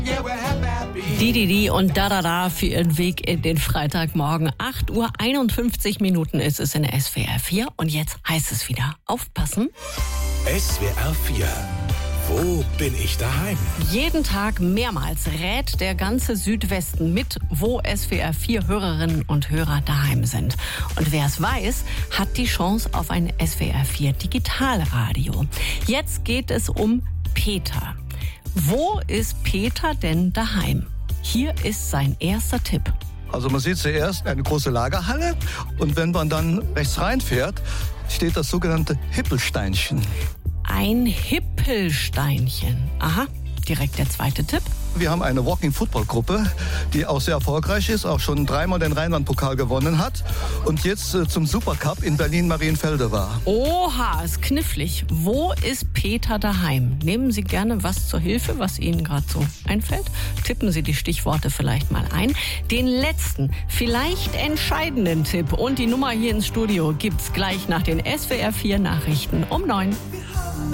Didi und Da für ihren Weg in den Freitagmorgen. 8:51 Uhr ist es in SWR 4 und jetzt heißt es wieder aufpassen. SWR 4. Wo bin ich daheim? Jeden Tag mehrmals rät der ganze Südwesten mit, wo SWR 4 Hörerinnen und Hörer daheim sind. Und wer es weiß, hat die Chance auf ein SWR 4 Digitalradio. Jetzt geht es um Peter. Wo ist Peter denn daheim? Hier ist sein erster Tipp. Also man sieht zuerst eine große Lagerhalle und wenn man dann rechts reinfährt, steht das sogenannte Hippelsteinchen. Ein Hippelsteinchen. Aha, direkt der zweite Tipp. Wir haben eine Walking-Football-Gruppe, die auch sehr erfolgreich ist, auch schon 3-mal den Rheinland-Pokal gewonnen hat und jetzt zum Supercup in Berlin-Marienfelde war. Oha, ist knifflig. Wo ist Peter daheim? Nehmen Sie gerne was zur Hilfe, was Ihnen gerade so einfällt. Tippen Sie die Stichworte vielleicht mal ein. Den letzten, vielleicht entscheidenden Tipp und die Nummer hier ins Studio gibt's gleich nach den SWR 4 Nachrichten um 9.